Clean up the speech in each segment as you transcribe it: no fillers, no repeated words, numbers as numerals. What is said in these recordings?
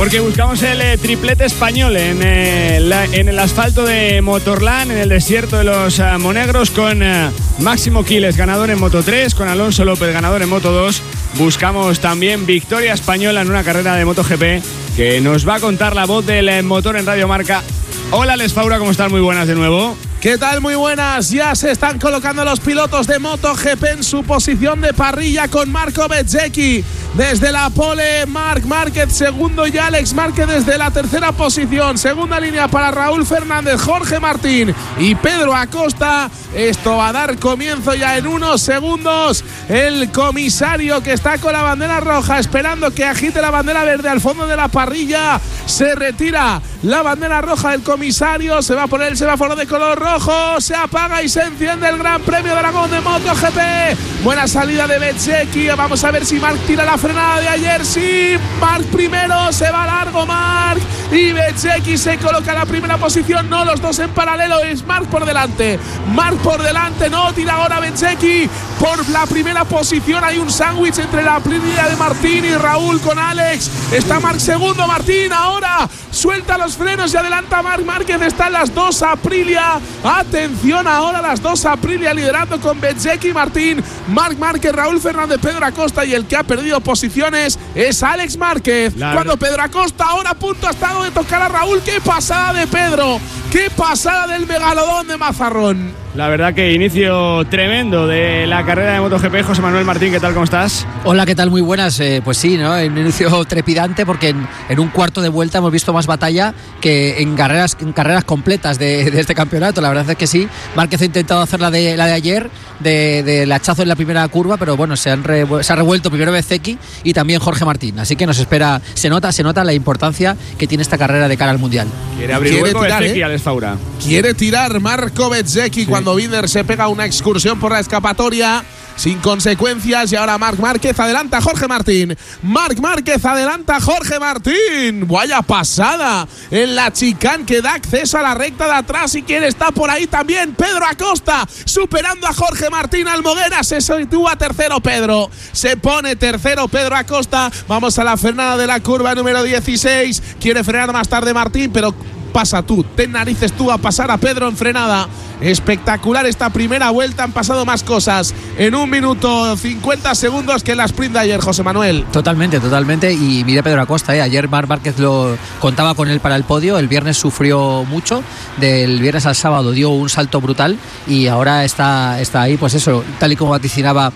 Porque buscamos el triplete español en el asfalto de Motorland, en el desierto de los Monegros, con Máximo Quiles, ganador en Moto 3, con Alonso López, ganador en Moto 2. Buscamos también victoria española en una carrera de MotoGP que nos va a contar la voz del motor en Radio Marca. Hola, Alex Faura, ¿cómo estás? Muy buenas de nuevo. ¿Qué tal? Muy buenas. Ya se están colocando los pilotos de MotoGP en su posición de parrilla con Marco Bezzecchi desde la pole, Marc Márquez segundo y Alex Márquez desde la tercera posición. Segunda línea para Raúl Fernández, Jorge Martín y Pedro Acosta. Esto va a dar comienzo ya en unos segundos. El comisario, que está con la bandera roja esperando que agite la bandera verde al fondo de la parrilla, se retira la bandera roja del comisario, se va a poner el semáforo de color rojo, se apaga y se enciende el Gran Premio de Aragón de MotoGP. Buena salida de Bezzecchi. Vamos a ver si Marc tira la frenada de ayer. Sí, Marc primero, se va largo Marc y Bezzecchi se coloca en la primera posición. No, los dos en paralelo, es Marc por delante. Marc por delante, no, tira ahora Bezzecchi por la primera posición. Hay un sándwich entre la Aprilia de Martín y Raúl con Alex. Está Marc segundo, Martín ahora suelta los frenos y adelanta a Marc Márquez. Están las dos Aprilia. Atención ahora, las dos Aprilia liderando con Bezzecchi y Martín. Marc Márquez, Raúl Fernández, Pedro Acosta, y el que ha perdido posiciones es Alex Márquez. Cuando Pedro Acosta ahora a punto ha estado de tocar a Raúl. ¡Qué pasada de Pedro! ¡Qué pasada del megalodón de Mazarrón! La verdad que inicio tremendo de la carrera de MotoGP. José Manuel Martín, ¿qué tal? ¿Cómo estás? Hola, ¿qué tal? Muy buenas. Pues sí, ¿no? Un inicio trepidante porque en un cuarto de vuelta hemos visto más batalla que en carreras completas de este campeonato. La verdad es que sí. Márquez ha intentado hacer la de ayer, del hachazo en la primera curva, pero bueno, se ha revuelto primero Bezzecchi y también Jorge Martín. Así que nos espera, se nota la importancia que tiene esta carrera de cara al Mundial. Quiere abrir hueco Bezzecchi, Alex Faura. Quiere tirar Marco Bezzecchi, sí. Cuando Binder se pega una excursión por la escapatoria sin consecuencias, y ahora Marc Márquez adelanta a Jorge Martín. Marc Márquez adelanta a Jorge Martín. Vaya pasada en la chicane que da acceso a la recta de atrás, y quien está por ahí también, Pedro Acosta, superando a Jorge Martín. Almoguera se sitúa tercero Pedro. Se pone tercero Pedro Acosta. Vamos a la frenada de la curva número 16. Quiere frenar más tarde Martín, pero pasa tú, ten narices tú a pasar a Pedro en frenada. Espectacular esta primera vuelta, han pasado más cosas en 1 minuto 50 segundos que en la sprint de ayer, José Manuel. Totalmente, y mire Pedro Acosta, ayer Marc Márquez lo contaba con él para el podio, el viernes sufrió mucho, del viernes al sábado dio un salto brutal y ahora está ahí, pues eso, tal y como vaticinaba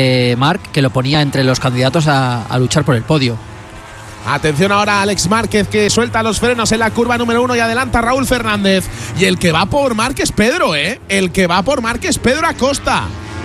Marc, que lo ponía entre los candidatos a luchar por el podio. Atención ahora a Alex Márquez, que suelta los frenos en la curva número 1 y adelanta a Raúl Fernández. Y el que va por Márquez es Pedro, El que va por Márquez es Pedro Acosta.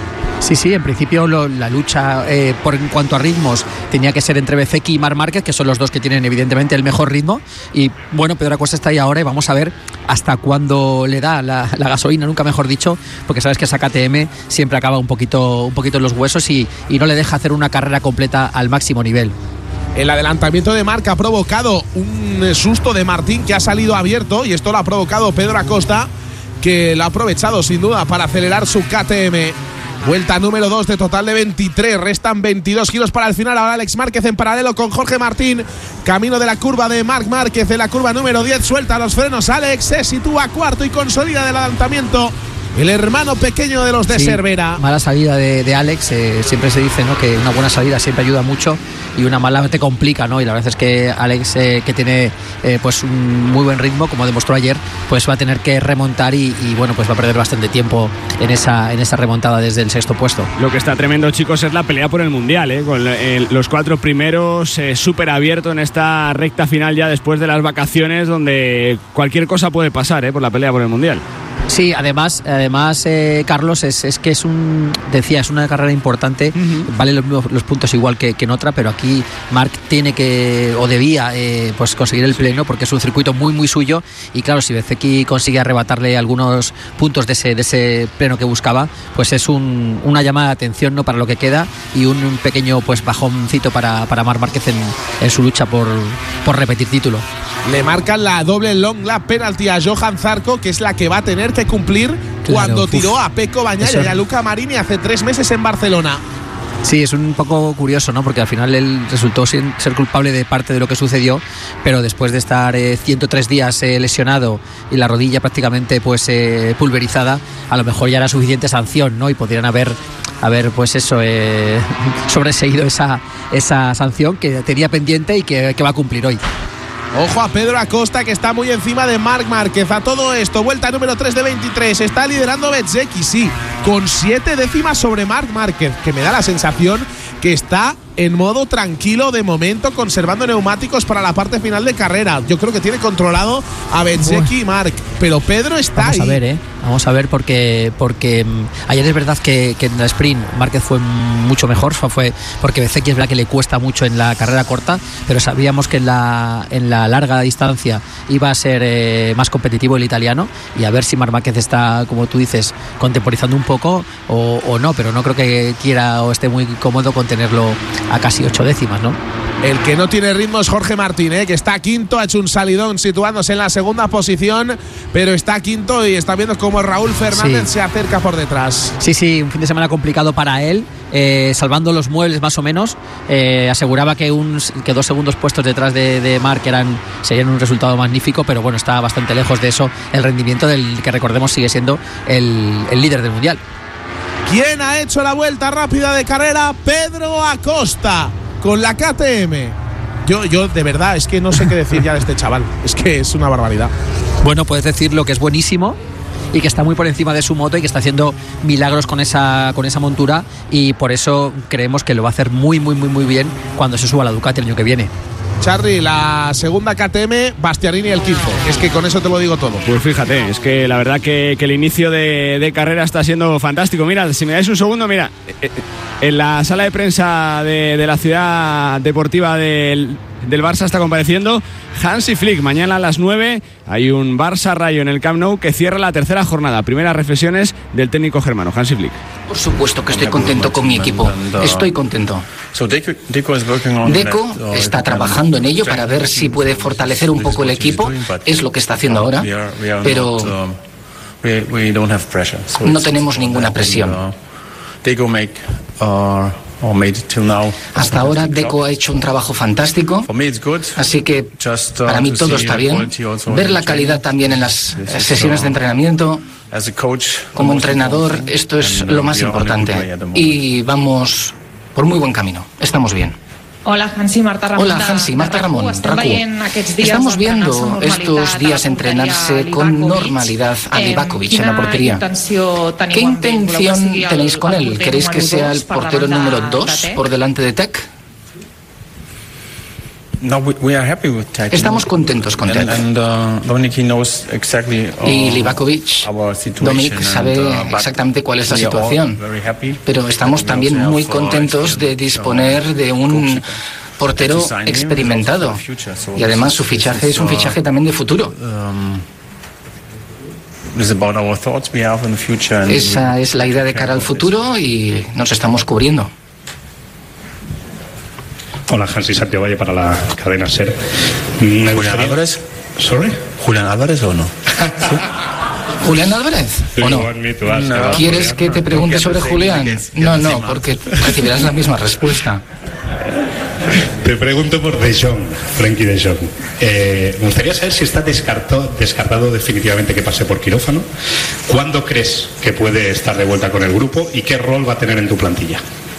Sí, en principio la lucha en cuanto a ritmos tenía que ser entre Bezzecchi y Marc Márquez, que son los dos que tienen evidentemente el mejor ritmo, y bueno, Pedro Acosta está ahí ahora y vamos a ver hasta cuándo le da la gasolina, nunca mejor dicho, porque sabes que esa KTM siempre acaba un poquito en los huesos y no le deja hacer una carrera completa al máximo nivel. El adelantamiento de Marc ha provocado un susto de Martín, que ha salido abierto, y esto lo ha provocado Pedro Acosta, que lo ha aprovechado sin duda para acelerar su KTM. Vuelta número 2 de total de 23, restan 22 giros para el final. Ahora Alex Márquez en paralelo con Jorge Martín, camino de la curva de Marc Márquez, en la curva número 10, suelta los frenos Alex, se sitúa cuarto y consolida el adelantamiento el hermano pequeño de los de Cervera. Mala salida de Alex, siempre se dice, ¿no?, que una buena salida siempre ayuda mucho y una mala te complica, ¿no? Y la verdad es que Alex, que tiene pues un muy buen ritmo, como demostró ayer, pues va a tener que remontar y bueno, pues va a perder bastante tiempo en esa remontada desde el sexto puesto. Lo que está tremendo, chicos, es la pelea por el Mundial, con los 4 primeros, súper abierto en esta recta final ya después de las vacaciones, donde cualquier cosa puede pasar, por la pelea por el Mundial. Sí, además Carlos, es que es una carrera importante, vale los puntos igual que en otra, pero aquí Marc tiene que, o debía, pues conseguir el pleno, porque es un circuito muy muy suyo, y claro, si Bezzecchi consigue arrebatarle algunos puntos de ese pleno que buscaba, pues es una llamada de atención, ¿no?, para lo que queda, y un pequeño pues bajoncito para Marc Márquez en su lucha por repetir título. Le marcan la doble long lap penalty a Johan Zarco, que es la que va a tener que cumplir cuando tiró a Pecco Bagnaia y a Luca Marini hace 3 meses en Barcelona. Sí, es un poco curioso, ¿no? Porque al final él resultó ser culpable de parte de lo que sucedió, pero después de estar 103 días lesionado y la rodilla prácticamente pues pulverizada, a lo mejor ya era suficiente sanción, ¿no? Y podrían haber pues eso, sobreseído esa sanción que tenía pendiente y que va a cumplir hoy. Ojo a Pedro Acosta, que está muy encima de Marc Márquez. A todo esto, vuelta número 3 de 23. Está liderando Bezzecchi, sí, con 7 décimas sobre Marc Márquez, que me da la sensación que está en modo tranquilo de momento, conservando neumáticos para la parte final de carrera. Yo creo que tiene controlado a Bezzecchi y Marc, pero Pedro está ahí. Vamos a ver, porque ayer es verdad que en la sprint Márquez fue mucho mejor, fue porque Bezzecchi es verdad que le cuesta mucho en la carrera corta, pero sabíamos que en la larga distancia iba a ser más competitivo el italiano, y a ver si Marc Márquez está, como tú dices, contemporizando un poco o no, pero no creo que quiera o esté muy cómodo con tenerlo a casi 8 décimas, ¿no? El que no tiene ritmo es Jorge Martín, que está quinto, ha hecho un salidón situándose en la segunda posición, pero está quinto y está viendo cómo Raúl Fernández se acerca por detrás. Sí, un fin de semana complicado para él, salvando los muebles más o menos. Aseguraba que 2 segundos puestos detrás de Marc serían un resultado magnífico, pero bueno, está bastante lejos de eso el rendimiento del que, recordemos, sigue siendo el líder del mundial. ¿Quién ha hecho la vuelta rápida de carrera? Pedro Acosta, con la KTM. Yo de verdad es que no sé qué decir ya de este chaval. Es que es una barbaridad. Bueno, puedes decir lo que es buenísimo y que está muy por encima de su moto y que está haciendo milagros con esa montura, y por eso creemos que lo va a hacer muy bien cuando se suba a la Ducati el año que viene. Charly, la segunda KTM, Bastianini el 15. Es que con eso te lo digo todo. Pues fíjate, es que la verdad que el inicio de carrera está siendo fantástico. Mira, si me dais un segundo, mira, en la sala de prensa de la ciudad deportiva del Barça está compareciendo Hansi Flick. Mañana a las 9 hay un Barça-Rayo en el Camp Nou que cierra la tercera jornada. Primeras reflexiones del técnico germano, Hansi Flick. Por supuesto que estoy contento con mi equipo. Estoy contento. Deco está trabajando en ello para ver si puede fortalecer un poco el equipo. Es lo que está haciendo ahora. Pero no tenemos ninguna presión. Hasta ahora Deco ha hecho un trabajo fantástico, así que para mí todo está bien. Ver la calidad también en las sesiones de entrenamiento. Como entrenador, esto es lo más importante. Y vamos por muy buen camino. Estamos bien. Hola Hansi, Marta Ramon. Hola Hansi, Marta Ramon, Raku. Estamos viendo estos días entrenarse con normalidad a Livakovic en la portería. ¿Qué intención tenéis con él? ¿Queréis que sea el portero número 2 por delante de Tec? Estamos contentos con Tec. Y Livakovic, Dominic sabe exactamente cuál es la situación. Pero estamos también muy contentos de disponer de un portero experimentado. Y además su fichaje es un fichaje también de futuro. Esa es la idea de cara al futuro y nos estamos cubriendo. Hola, Hansi, Santiago Valle para la cadena SER. ¿Julián Álvarez? ¿Sorry? ¿Julián Álvarez o no? ¿Sí? ¿Julián Álvarez o no? ¿Quieres que te pregunte sobre Julián? No, porque recibirás la misma respuesta. Te pregunto por De Jong, Frenkie De Jong. Me gustaría saber si está descartado definitivamente que pase por quirófano. ¿Cuándo crees que puede estar de vuelta con el grupo y qué rol va a tener en tu plantilla?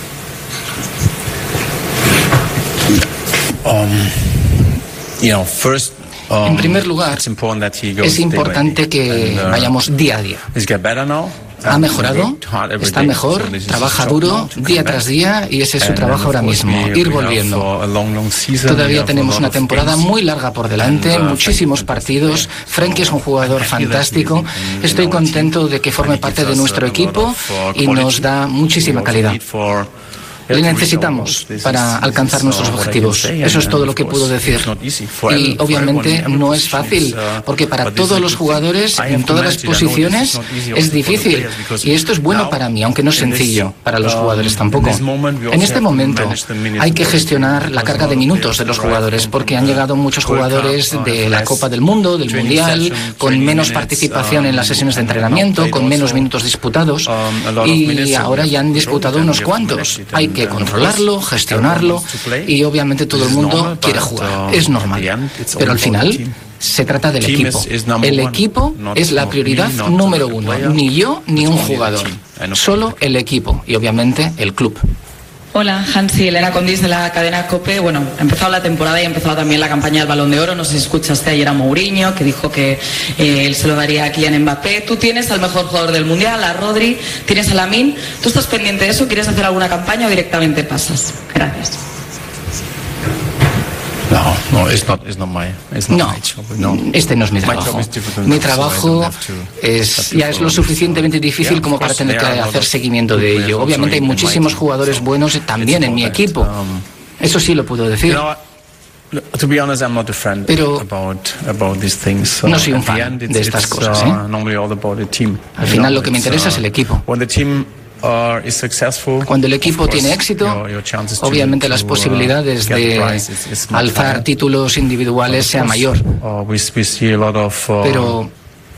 En primer lugar, es importante que vayamos día a día. ¿Ha mejorado? ¿Está mejor? ¿Trabaja duro día tras día? Y ese es su trabajo ahora mismo, ir volviendo. Todavía tenemos una temporada muy larga por delante, muchísimos partidos. Frenkie es un jugador fantástico. Estoy contento de que forme parte de nuestro equipo y nos da muchísima calidad. Le necesitamos para alcanzar nuestros objetivos. Eso es todo lo que puedo decir. Y obviamente no es fácil, porque para todos los jugadores, en todas las posiciones, es difícil. Y esto es bueno para mí, aunque no es sencillo para los jugadores tampoco. En este momento hay que gestionar la carga de minutos de los jugadores, porque han llegado muchos jugadores de la Copa del Mundo, del Mundial, con menos participación en las sesiones de entrenamiento, con menos minutos disputados, y ahora ya han disputado unos cuantos. Hay que controlarlo, gestionarlo y obviamente todo el mundo quiere jugar. Es normal. Pero al final se trata del equipo. El equipo es la prioridad número uno. Ni yo ni un jugador. Solo el equipo y obviamente el club. Hola, Hansi, Elena Condis de la cadena COPE. Bueno, ha empezado la temporada y ha empezado también la campaña del Balón de Oro. No sé si escuchaste ayer a Mourinho, que dijo que él se lo daría a Kylian Mbappé. Tú tienes al mejor jugador del Mundial, a Rodri, tienes a Lamine. ¿Tú estás pendiente de eso? ¿Quieres hacer alguna campaña o directamente pasas? Gracias. No, este no es mi trabajo. Mi trabajo ya es lo suficientemente difícil como para tener que hacer seguimiento de ello. Obviamente hay muchísimos jugadores buenos también en mi equipo. Eso sí lo puedo decir. Pero no soy un fan de estas cosas, ¿eh? Al final lo que me interesa es el equipo. Cuando el equipo tiene éxito, obviamente las posibilidades de alzar títulos individuales sea mayor. Pero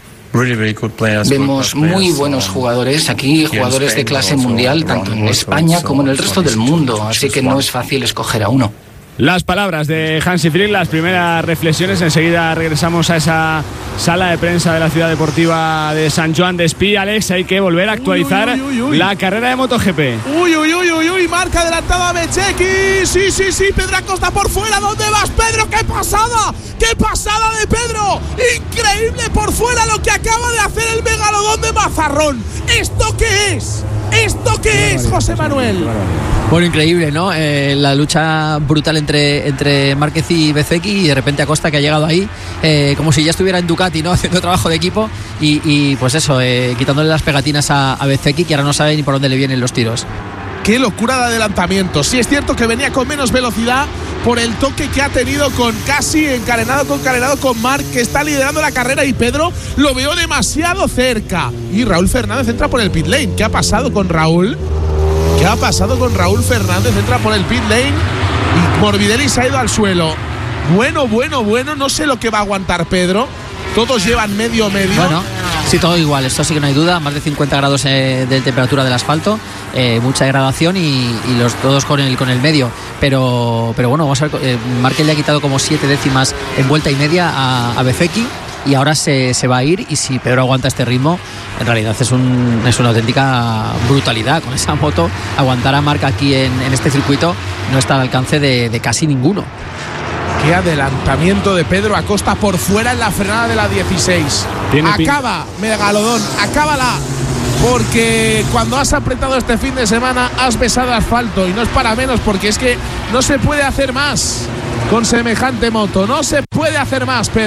vemos muy buenos jugadores aquí, jugadores de clase mundial, tanto en España como en el resto del mundo, así que no es fácil escoger a uno. Las palabras de Hansi Flick, las primeras reflexiones. Enseguida regresamos a esa sala de prensa de la Ciudad Deportiva de San Joan de Espí. Alex, hay que volver a actualizar la carrera de MotoGP. Marca adelantada a Bezzecchi. Sí, Pedro Acosta por fuera. ¿Dónde vas, Pedro? ¡Qué pasada! ¡Qué pasada de Pedro! Increíble por fuera lo que acaba de hacer el megalodón de Mazarrón. ¿Esto qué es? ¿Esto qué es, José Manuel? Bueno, increíble, ¿no? La lucha brutal entre Márquez y Bezzecchi, y de repente Acosta, que ha llegado ahí como si ya estuviera en Ducati, ¿no? Haciendo trabajo de equipo y pues eso, quitándole las pegatinas a Bezzecchi, que ahora no sabe ni por dónde le vienen los tiros. Qué locura de adelantamiento. Sí, es cierto que venía con menos velocidad por el toque que ha tenido con casi encarenado con Marc, que está liderando la carrera, y Pedro lo veo demasiado cerca. Y Raúl Fernández entra por el pit lane. ¿Qué ha pasado con Raúl? Fernández entra por el pit lane y Morbidelli se ha ido al suelo. Bueno, no sé lo que va a aguantar Pedro. Todos llevan medio. Bueno, sí, todo igual, esto sí que no hay duda. Más de 50 grados de temperatura del asfalto, mucha degradación y los todos con el medio. Pero bueno, vamos a ver, Márquez le ha quitado como 7 décimas en vuelta y media a Bezzecchi, y ahora se va a ir. Y si Pedro aguanta este ritmo, en realidad es una auténtica brutalidad. Con esa moto, aguantar a Marc aquí en este circuito no está al alcance de casi ninguno. Qué adelantamiento de Pedro Acosta por fuera en la frenada de la 16. Acaba, megalodón, acábala. Porque cuando has apretado este fin de semana has besado asfalto, y no es para menos, porque es que no se puede hacer más con semejante moto. No se puede hacer más, Pedro.